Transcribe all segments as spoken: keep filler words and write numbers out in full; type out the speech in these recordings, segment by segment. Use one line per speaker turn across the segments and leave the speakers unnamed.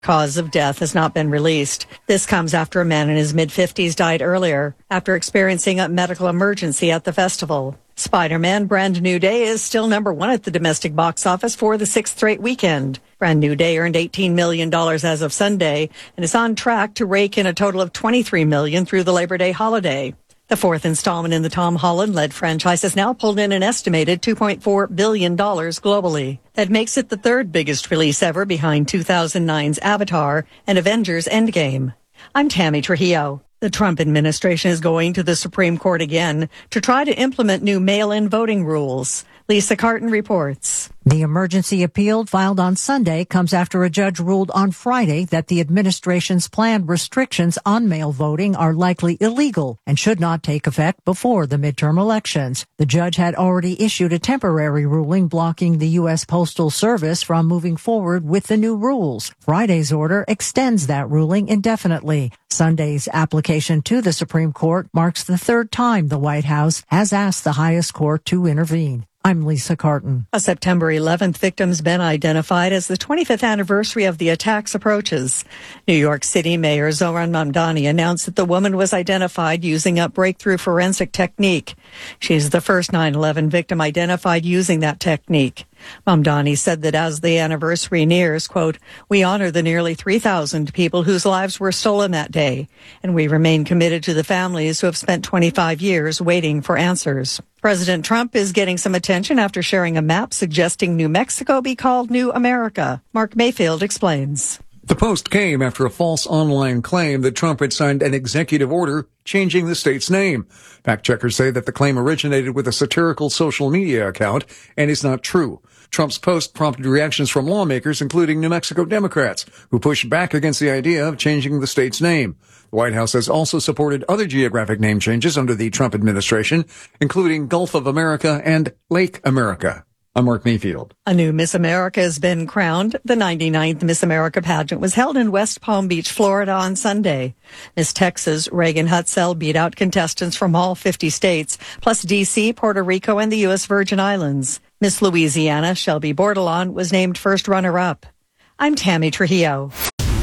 Cause of death has not been released. This comes after a man in his mid-fifties died earlier after experiencing a medical emergency at the festival. Spider-Man Brand New Day is still number one at the domestic box office for the sixth straight weekend. Brand New Day earned eighteen million dollars as of Sunday and is on track to rake in a total of twenty-three million dollars through the Labor Day holiday. The fourth installment in the Tom Holland-led franchise has now pulled in an estimated two point four billion dollars globally. That makes it the third biggest release ever behind two thousand nine's Avatar and Avengers Endgame. I'm Tammy Trujillo. The Trump administration is going to the Supreme Court again to try to implement new mail-in voting rules. Lisa Carton reports.
The emergency appeal filed on Sunday comes after a judge ruled on Friday that the administration's planned restrictions on mail voting are likely illegal and should not take effect before the midterm elections. The judge had already issued a temporary ruling blocking the U S Postal Service from moving forward with the new rules. Friday's order extends that ruling indefinitely. Sunday's application to the Supreme Court marks the third time the White House has asked the highest court to intervene. I'm Lisa Carton.
A September eleventh victim's been identified as the twenty-fifth anniversary of the attacks approaches. New York City Mayor Zohran Mamdani announced that the woman was identified using a breakthrough forensic technique. She's the first nine eleven victim identified using that technique. Mamdani said that as the anniversary nears, quote, we honor the nearly three thousand people whose lives were stolen that day, and we remain committed to the families who have spent twenty-five years waiting for answers. President Trump is getting some attention after sharing a map suggesting New Mexico be called New America. Mark Mayfield explains.
The post came after a false online claim that Trump had signed an executive order changing the state's name. Fact checkers say that the claim originated with a satirical social media account and is not true. Trump's post prompted reactions from lawmakers, including New Mexico Democrats, who pushed back against the idea of changing the state's name. The White House has also supported other geographic name changes under the Trump administration, including Gulf of America and Lake America. I'm Mark Mayfield.
A new Miss America has been crowned. The ninety-ninth Miss America pageant was held in West Palm Beach, Florida on Sunday. Miss Texas Reagan Hutzel beat out contestants from all fifty states, plus D C, Puerto Rico, and the U S Virgin Islands. Miss Louisiana Shelby Bordelon was named first runner-up. I'm Tammy Trujillo.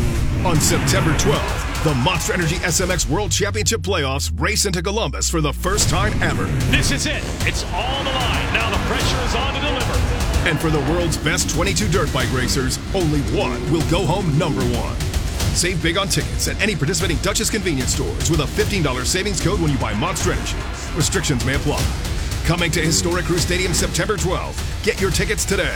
On September twelfth, the Monster Energy S M X World Championship Playoffs race into Columbus for the first time ever.
This is it. It's all on the line. Now the pressure is on to deliver.
And for the world's best twenty-two dirt bike racers, only one will go home number one. Save big on tickets at any participating Duchess convenience stores with a fifteen dollars savings code when you buy Monster Energy. Restrictions may apply. Coming to Historic Crew Stadium September twelfth. Get your tickets today.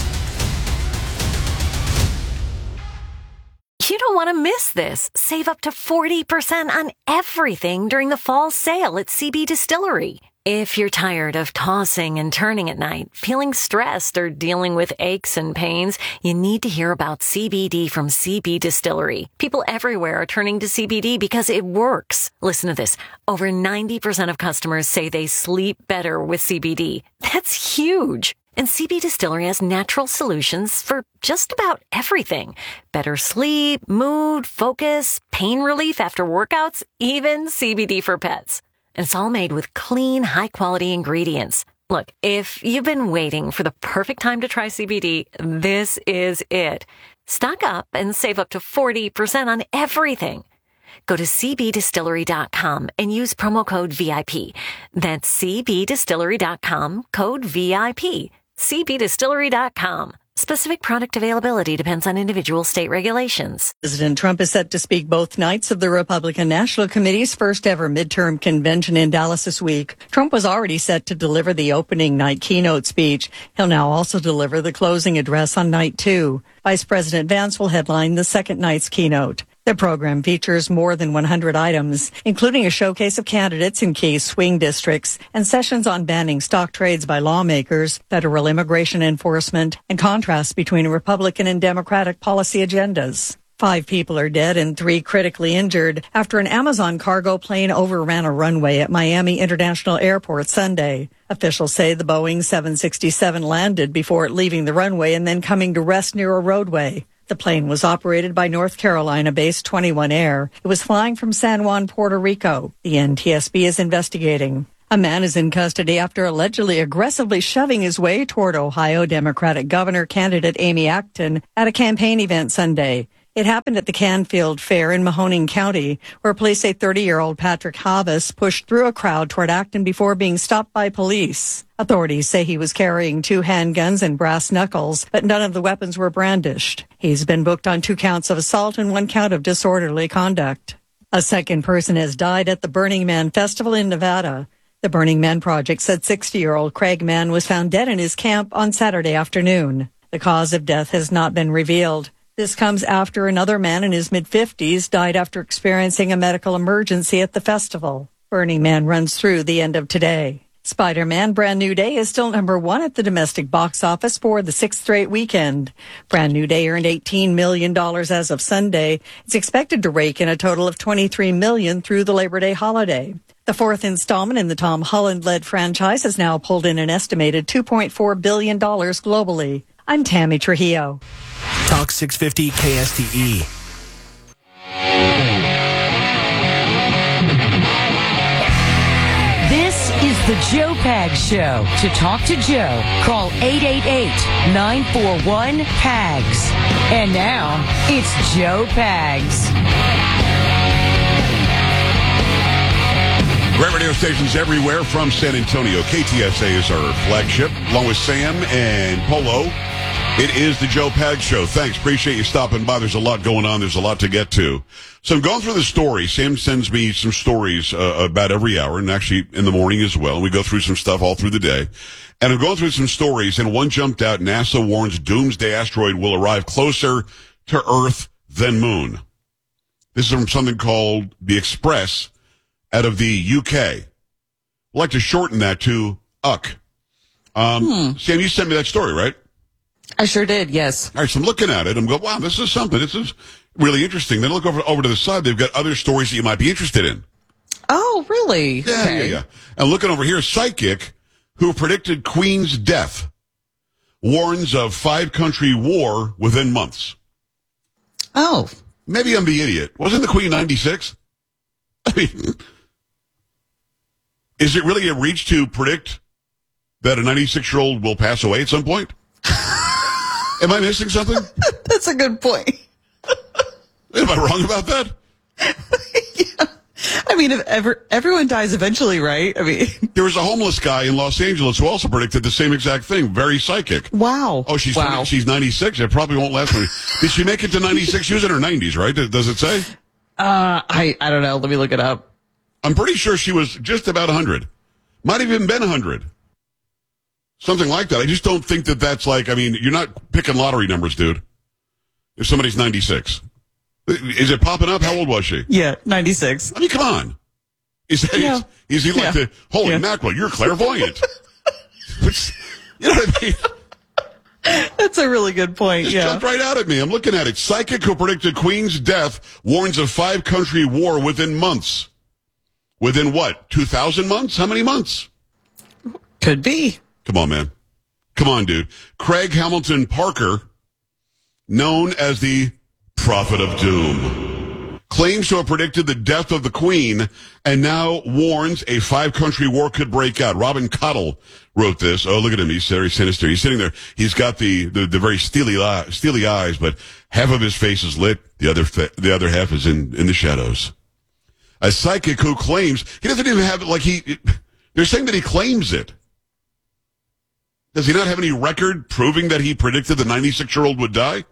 You don't want to miss this. Save up to forty percent on everything during the fall sale at C B Distillery. If you're tired of tossing and turning at night, feeling stressed, or dealing with aches and pains, you need to hear about C B D from C B Distillery. People everywhere are turning to C B D because it works. Listen to this. Over ninety percent of customers say they sleep better with C B D. That's huge. And C B Distillery has natural solutions for just about everything. Better sleep, mood, focus, pain relief after workouts, even C B D for pets. And it's all made with clean, high-quality ingredients. Look, if you've been waiting for the perfect time to try C B D, this is it. Stock up and save up to forty percent on everything. Go to c b distillery dot com and use promo code V I P. That's c b distillery dot com, code V I P. c b distillery dot com. Specific product availability depends on individual state regulations.
President Trump is set to speak both nights of the Republican National Committee's first ever midterm convention in Dallas this week. Trump was already set to deliver the opening night keynote speech. He'll now also deliver the closing address on night two. Vice President Vance will headline the second night's keynote. The program features more than one hundred items, including a showcase of candidates in key swing districts and sessions on banning stock trades by lawmakers, federal immigration enforcement, and contrasts between Republican and Democratic policy agendas. Five people are dead and three critically injured after an Amazon cargo plane overran a runway at Miami International Airport Sunday. Officials say the Boeing seven sixty-seven landed before leaving the runway and then coming to rest near a roadway. The plane was operated by North Carolina-based twenty-one Air. It was flying from San Juan, Puerto Rico. The N T S B is investigating. A man is in custody after allegedly aggressively shoving his way toward Ohio Democratic governor candidate Amy Acton at a campaign event Sunday. It happened at the Canfield Fair in Mahoning County, where police say thirty-year-old Patrick Havas pushed through a crowd toward Acton before being stopped by police. Authorities say he was carrying two handguns and brass knuckles, but none of the weapons were brandished. He's been booked on two counts of assault and one count of disorderly conduct. A second person has died at the Burning Man Festival in Nevada. The Burning Man Project said sixty-year-old Craig Mann was found dead in his camp on Saturday afternoon. The cause of death has not been revealed. This comes after another man in his mid-fifties died after experiencing a medical emergency at the festival. Burning Man runs through the end of today. Spider-Man Brand New Day is still number one at the domestic box office for the sixth straight weekend. Brand New Day earned eighteen million dollars as of Sunday. It's expected to rake in a total of twenty-three million dollars through the Labor Day holiday. The fourth installment in the Tom Holland-led franchise has now pulled in an estimated two point four billion dollars globally. I'm Tammy Trujillo.
Talk six fifty K S T E.
This is the Joe Pags Show. To talk to Joe, call eight eight eight, nine four one, P A G S. And now, it's Joe Pags.
Great radio stations everywhere from San Antonio. K T S A is our flagship, along with Sam and Polo. It is the Joe Pags Show. Thanks. Appreciate you stopping by. There's a lot going on. There's a lot to get to. So I'm going through the stories. Sam sends me some stories uh, about every hour, and actually in the morning as well. We go through some stuff all through the day. And I'm going through some stories, and one jumped out. NASA warns doomsday asteroid will arrive closer to Earth than Moon. This is from something called The Express out of the U K. I'd like to shorten that to U C. Um, hmm. Sam, you sent me that story, right?
I sure did, yes.
All right, so I'm looking at it. I'm going, wow, this is something. This is really interesting. Then I look over, over to the side. They've got other stories that you might be interested in.
Oh, really?
Yeah,
okay.
yeah, yeah. And looking over here, psychic who predicted Queen's death warns of five-country war within months.
Oh.
Maybe I'm the idiot. Wasn't the Queen ninety-six? I mean, is it really a reach to predict that a ninety-six-year-old will pass away at some point? Am I missing something?
That's a good point.
Am I wrong about that?
Yeah. I mean, if ever, everyone dies eventually, right? I mean,
there was a homeless guy in Los Angeles who also predicted the same exact thing. Very psychic.
Wow.
Oh, she's
wow.
she's ninety-six. It probably won't last long. Did she make it to ninety-six? She was in her nineties, right? Does it say?
Uh, I, I don't know. Let me look it up.
I'm pretty sure she was just about one hundred. Might have even been one hundred. Something like that. I just don't think that that's like, I mean, you're not picking lottery numbers, dude. If somebody's ninety-six. Is it popping up? How old was she?
Yeah, ninety-six.
I mean, come on. Is, that,
yeah.
is, is he like
yeah.
the, holy
yeah.
mackerel, you're clairvoyant. Which, you know what I mean?
That's a really good point,
Just
yeah.
jumped right out at me. I'm looking at it. Psychic who predicted Queen's death warns of five-country war within months. Within what? two thousand months? How many months?
Could be.
Come on, man. Come on, dude. Craig Hamilton Parker, known as the Prophet of Doom, claims to have predicted the death of the Queen and now warns a five-country war could break out. Robin Cottle wrote this. Oh, look at him. He's very sinister. He's sitting there. He's got the, the, the very steely, steely eyes, but half of his face is lit. The other, the other half is in, in the shadows. A psychic who claims, he doesn't even have it like he, they're saying that he claims it. Does he not have any record proving that he predicted the ninety-six-year-old would die?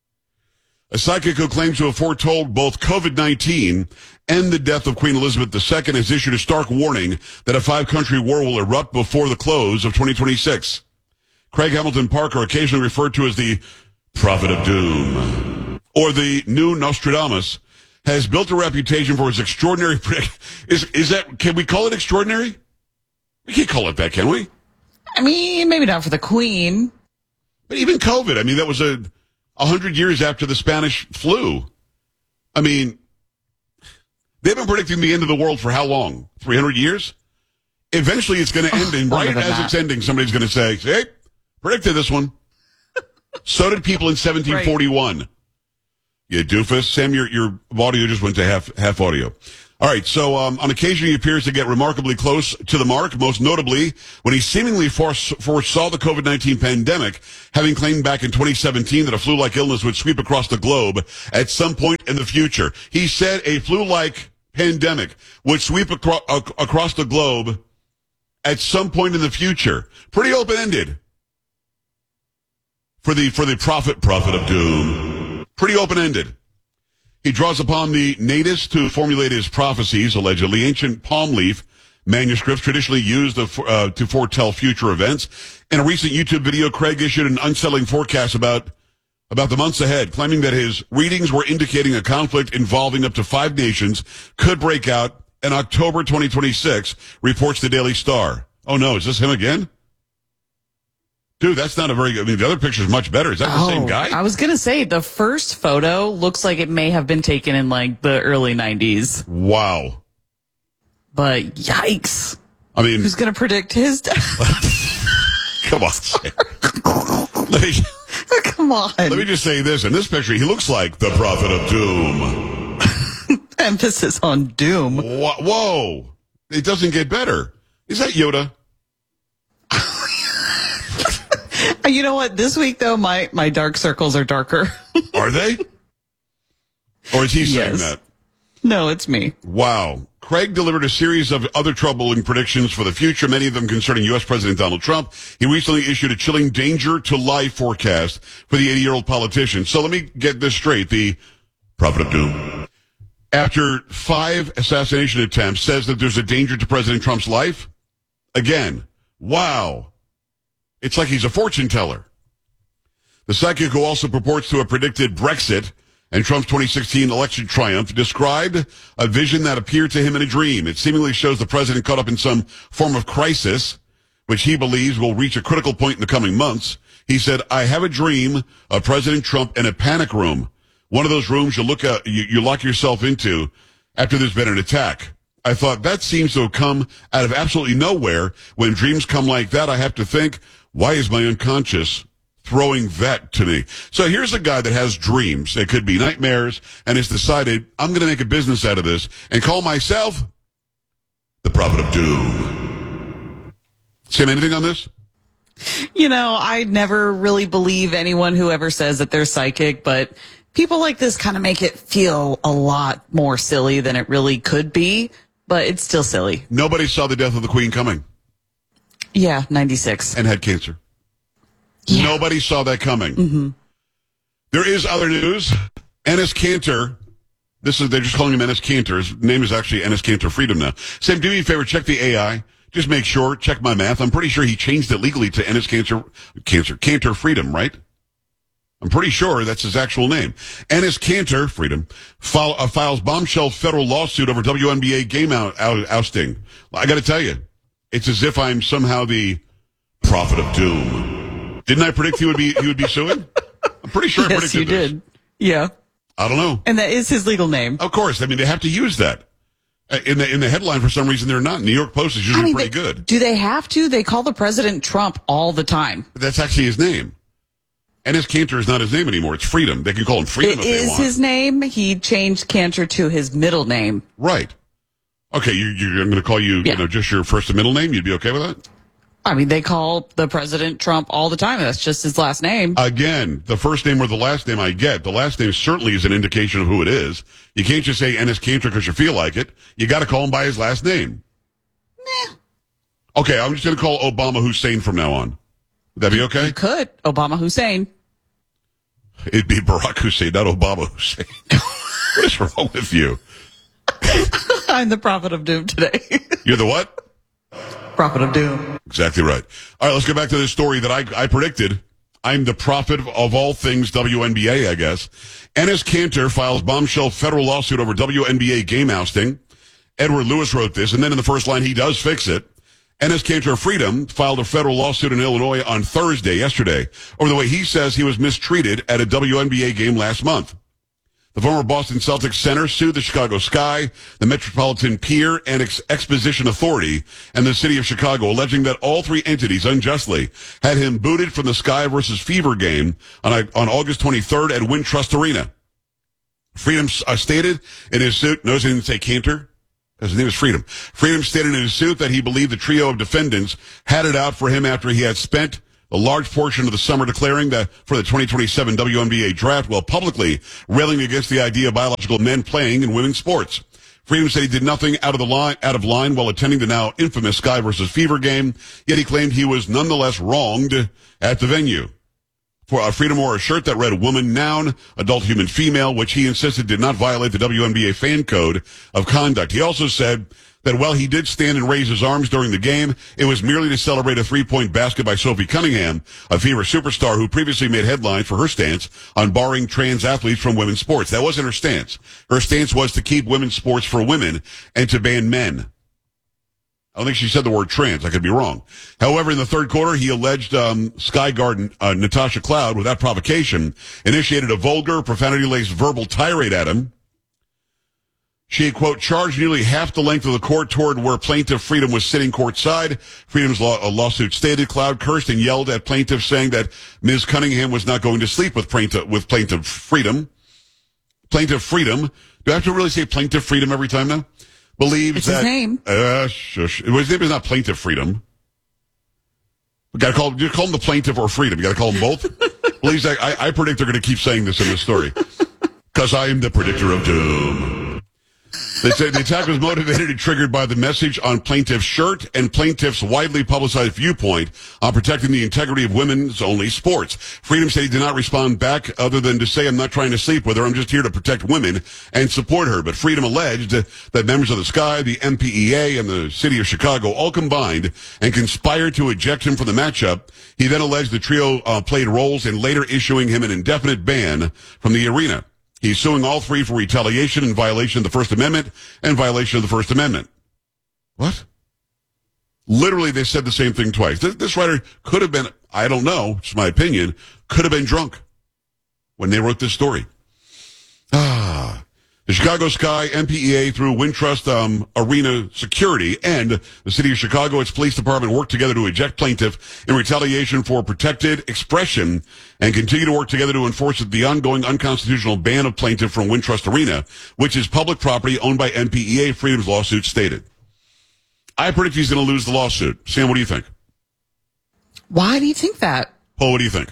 A psychic who claims to have foretold both COVID nineteen and the death of Queen Elizabeth the Second has issued a stark warning that a five-country war will erupt before the close of twenty twenty-six. Craig Hamilton Parker, occasionally referred to as the Prophet of Doom, or the new Nostradamus, has built a reputation for his extraordinary prediction. Is, is that, can we call it extraordinary? We can't call it that, can we?
I mean, maybe not for the Queen.
But even COVID, I mean, that was a, a hundred years after the Spanish flu. I mean, they've been predicting the end of the world for how long? three hundred years? Eventually it's going to end, and right as that. It's ending, somebody's going to say, hey, predicted this one. So did people in seventeen forty-one. Right. Yeah, doofus. Sam, your, your audio just went to half, half audio. All right, so um, on occasion he appears to get remarkably close to the mark, most notably when he seemingly force, foresaw the COVID nineteen pandemic, having claimed back in twenty seventeen that a flu-like illness would sweep across the globe at some point in the future. He said a flu-like pandemic would sweep acro- ac- across the globe at some point in the future. Pretty open-ended for the for the prophet prophet of doom. Pretty open-ended. He draws upon the natives to formulate his prophecies, allegedly. Ancient palm leaf manuscripts traditionally used to, uh, to foretell future events. In a recent YouTube video, Craig issued an unsettling forecast about, about the months ahead, claiming that his readings were indicating a conflict involving up to five nations could break out in October twenty twenty-six, reports the Daily Star. Oh no, is this him again? Dude, that's not a very good, I mean, the other picture is much better. Is that the
oh,
same guy?
I was going to say, the first photo looks like it may have been taken in, like, the early nineties.
Wow.
But, yikes.
I mean...
Who's going to predict his death?
Come on, Sarah. Let me,
Come on.
Let me just say this. In this picture, he looks like the prophet of doom.
Emphasis on doom.
Whoa. Whoa. It doesn't get better. Is that Yoda?
You know what? This week, though, my, my dark circles are darker.
Are they? Or is he saying
Yes.
that?
No, it's me.
Wow. Craig delivered a series of other troubling predictions for the future, many of them concerning U S. President Donald Trump. He recently issued a chilling danger to life forecast for the eighty-year-old politician. So let me get this straight. The prophet of doom, after five assassination attempts, says that there's a danger to President Trump's life. Again, wow. It's like he's a fortune teller. The psychic, who also purports to have predicted Brexit and Trump's twenty sixteen election triumph, described a vision that appeared to him in a dream. It seemingly shows the president caught up in some form of crisis, which he believes will reach a critical point in the coming months. He said, I have a dream of President Trump in a panic room. One of those rooms you look at, you, you lock yourself into after there's been an attack. I thought that seems to have come out of absolutely nowhere. When dreams come like that, I have to think, why is my unconscious throwing that to me? So here's a guy that has dreams. It could be nightmares, and has decided, I'm going to make a business out of this and call myself the prophet of doom. Sam, anything on this?
You know, I never really believe anyone who ever says that they're psychic, but people like this kind of make it feel a lot more silly than it really could be, but it's still silly.
Nobody saw the death of the Queen coming.
Yeah, ninety-six.
And had cancer.
Yeah.
Nobody saw that coming.
Mm-hmm.
There is other news. Enes Kanter. This is, they're just calling him Enes Kanter. His name is actually Enes Kanter Freedom now. Sam, do me a favor, check the A I. Just make sure, check my math. I'm pretty sure he changed it legally to Enes Kanter, Cancer, Kanter Freedom, right? I'm pretty sure that's his actual name. Enes Kanter Freedom file, uh, files bombshell federal lawsuit over W N B A game out, out, ousting. I got to tell you, it's as if I'm somehow the prophet of doom. Didn't I predict he would be he would be suing? I'm pretty sure I
yes,
predicted
you
this.
did. Yeah.
I don't know.
And that is his legal name.
Of course. I mean, they have to use that. Uh, In the in the headline, for some reason, they're not. New York Post is usually
I mean,
pretty
they-
good.
Do they have to? They call the president Trump all the time.
That's actually his name. Enes Kanter is not his name anymore. It's Freedom. They can call him Freedom
It
if they
is
want.
his name. He changed Cantor to his middle name.
Right. Okay, you, you're I'm going to call you,
Yeah.
you know, just your first and middle name. You'd be okay with that?
I mean, they call the president Trump all the time. That's just his last name.
Again, the first name or the last name I get. The last name certainly is an indication of who it is. You can't just say Enes Kanter because you feel like it. You got to call him by his last name.
Nah.
Okay, I'm just going to call Obama Hussein from now on. Would that be okay?
You could. Obama Hussein.
It'd be Barack Hussein, not Obama Hussein. What is wrong with you?
I'm the prophet of doom today.
You're the what?
Prophet of doom.
Exactly right. All right, let's get back to this story that I, I predicted. I'm the prophet of all things W N B A, I guess. Enes Kanter files bombshell federal lawsuit over W N B A game ousting. Edward Lewis wrote this, and then in the first line, he does fix it. Enes Kanter Freedom filed a federal lawsuit in Illinois on Thursday, yesterday, over the way he says he was mistreated at a W N B A game last month. The former Boston Celtics center sued the Chicago Sky, the Metropolitan Pier and Ex- Exposition Authority, and the city of Chicago, alleging that all three entities unjustly had him booted from the Sky versus Fever game on, on August twenty-third at Wintrust Arena. Freedom uh, stated in his suit, notice he didn't say Kanter, because his name is Freedom. Freedom stated in his suit that he believed the trio of defendants had it out for him after he had spent a large portion of the summer declaring that for the twenty twenty-seven W N B A draft while publicly railing against the idea of biological men playing in women's sports. Freedom said he did nothing out of the line, out of line while attending the now infamous Sky versus Fever game, yet he claimed he was nonetheless wronged at the venue. For uh, Freedom wore a shirt that read woman, noun, adult human, female, which he insisted did not violate the W N B A fan code of conduct. He also said that while he did stand and raise his arms during the game, it was merely to celebrate a three-point basket by Sophie Cunningham, a Fever superstar who previously made headlines for her stance on barring trans athletes from women's sports. That wasn't her stance. Her stance was to keep women's sports for women and to ban men. I don't think she said the word trans. I could be wrong. However, in the third quarter, he alleged um, Sky Guard uh, Natasha Cloud, without provocation, initiated a vulgar, profanity-laced verbal tirade at him. She, quote, charged nearly half the length of the court toward where plaintiff Freedom was sitting courtside. Freedom's law, a lawsuit stated Cloud cursed and yelled at plaintiff, saying that Miz Cunningham was not going to sleep with plaintiff, with plaintiff Freedom. Plaintiff Freedom. Do I have to really say plaintiff Freedom every time now? Believes
it's
that.
His name.
Uh, shush. His name is not plaintiff Freedom. We gotta call, you call him the plaintiff or Freedom. You gotta call them both. Believes that, I, I predict they're gonna keep saying this in this story. Cause I am the predictor of doom. They say the attack was motivated and triggered by the message on plaintiff's shirt and plaintiff's widely publicized viewpoint on protecting the integrity of women's only sports. Freedom said he did not respond back other than to say, I'm not trying to sleep with her. I'm just here to protect women and support her. But Freedom alleged that members of the Sky, the M P E A, and the city of Chicago all combined and conspired to eject him from the matchup. He then alleged the trio uh, played roles in later issuing him an indefinite ban from the arena. He's suing all three for retaliation in violation of the First Amendment and violation of the First Amendment. What? Literally, they said the same thing twice. This, this writer could have been, I don't know, it's my opinion, could have been drunk when they wrote this story. Ah. The Chicago Sky, M P E A, through Wintrust um, Arena Security, and the City of Chicago, its police department worked together to eject plaintiff in retaliation for protected expression and continue to work together to enforce the ongoing unconstitutional ban of plaintiff from Wintrust Arena, which is public property owned by M P E A, Freedom's lawsuit stated. I predict he's going to lose the lawsuit. Sam, what do you think?
Why do you think that?
Paul, what do you think?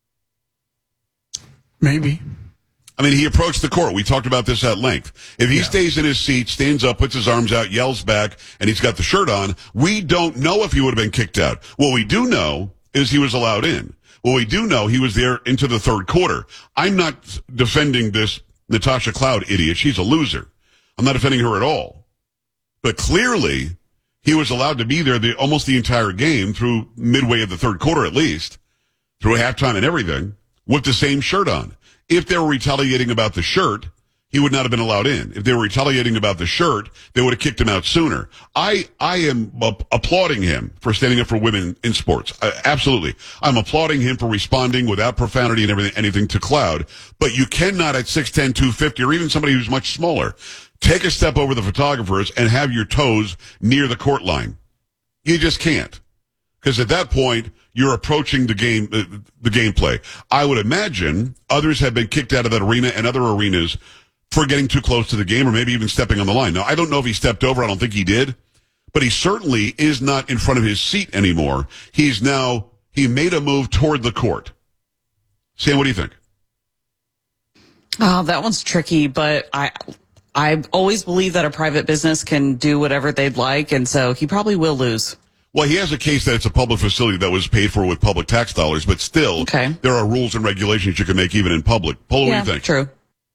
Maybe.
I mean, he approached the court. We talked about this at length. If he
yeah.
stays in his seat, stands up, puts his arms out, yells back, and he's got the shirt on, we don't know if he would have been kicked out. What we do know is he was allowed in. What we do know, he was there into the third quarter. I'm not defending this Natasha Cloud idiot. She's a loser. I'm not defending her at all. But clearly, he was allowed to be there the, almost the entire game through midway of the third quarter at least, through halftime and everything, with the same shirt on. If they were retaliating about the shirt, he would not have been allowed in. If they were retaliating about the shirt, they would have kicked him out sooner. I, I am uh, applauding him for standing up for women in sports. Uh, absolutely. I'm applauding him for responding without profanity and everything, anything to Cloud. But you cannot at six ten, two fifty, or even somebody who's much smaller, take a step over the photographers and have your toes near the court line. You just can't. Because at that point, you're approaching the game, uh, the gameplay. I would imagine others have been kicked out of that arena and other arenas for getting too close to the game or maybe even stepping on the line. Now, I don't know if he stepped over. I don't think he did. But he certainly is not in front of his seat anymore. He's now, he made a move toward the court. Sam, what do you think?
Oh, that one's tricky, but I, I always believe that a private business can do whatever they'd like, and so he probably will lose.
Well, he has a case that it's a public facility that was paid for with public tax dollars, but still,
okay.
There are rules and regulations you can make even in public. Polo,
yeah,
what do you think?
True.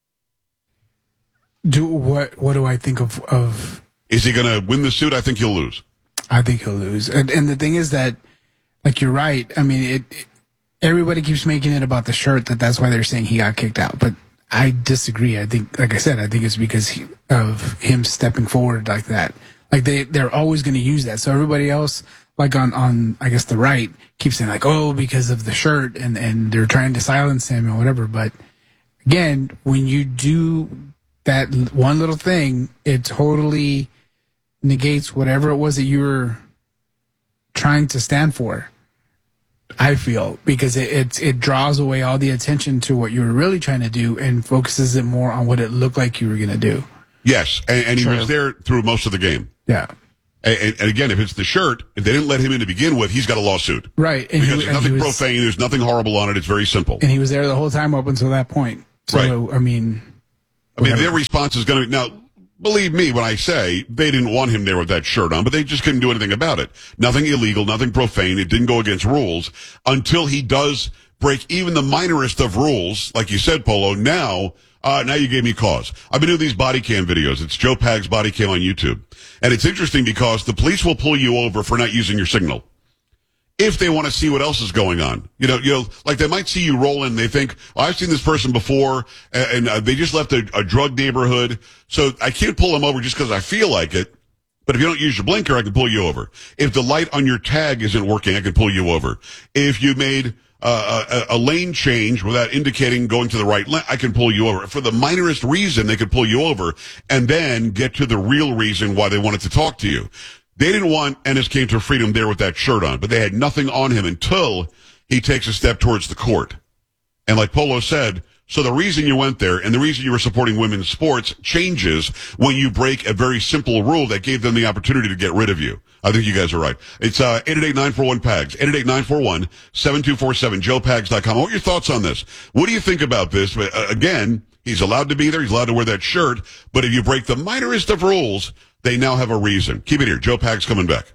Do what? What do I think of? Of
is he going to win the suit? I think he'll lose.
I think he'll lose. And, and the thing is that, like, you're right. I mean, it, it. Everybody keeps making it about the shirt that that's why they're saying he got kicked out, but I disagree. I think, like I said, I think it's because he, of him stepping forward like that. Like they, they're always going to use that. So everybody else, like on, on, I guess the right, keeps saying like, oh, because of the shirt, and, and they're trying to silence him or whatever. But again, when you do that one little thing, it totally negates whatever it was that you were trying to stand for. I feel, because it, it, it draws away all the attention to what you were really trying to do and focuses it more on what it looked like you were going to do.
Yes, and, and he
True.
was there through most of the game.
Yeah.
And, and again, if it's the shirt, if they didn't let him in to begin with, he's got a lawsuit.
Right. And
because
he,
there's
and
nothing
he was,
profane, there's nothing horrible on it. It's very simple.
And he was there the whole time up until that point. So,
Right.
I mean,
I mean, their response is going to now. Believe me when I say they didn't want him there with that shirt on, but they just couldn't do anything about it. Nothing illegal, nothing profane. It didn't go against rules until he does break even the minorest of rules, like you said, Polo. Now, uh, now you gave me cause. I've been doing these body cam videos. It's Joe Pags body cam on YouTube, and it's interesting because the police will pull you over for not using your signal if they want to see what else is going on. You know, you know, like they might see you roll in, they think, oh, I've seen this person before, and, and uh, they just left a, a drug neighborhood, so I can't pull them over just because I feel like it. But if you don't use your blinker, I can pull you over. If the light on your tag isn't working, I can pull you over. If you made uh, a, a lane change without indicating going to the right lane, I can pull you over. For the minorest reason, they could pull you over and then get to the real reason why they wanted to talk to you. They didn't want Ennis Came to Freedom there with that shirt on, but they had nothing on him until he takes a step towards the court. And like Polo said, so the reason you went there and the reason you were supporting women's sports changes when you break a very simple rule that gave them the opportunity to get rid of you. I think you guys are right. It's uh, eight eight eight, nine four one, P A G S, eight eight eight, nine four one, seven two four seven, joe pags dot com. What are your thoughts on this? What do you think about this? Uh, again, he's allowed to be there. He's allowed to wear that shirt. But if you break the minorest of rules, they now have a reason. Keep it here. Joe Pags coming back.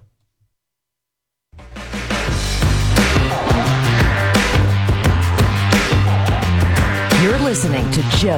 You're listening to Joe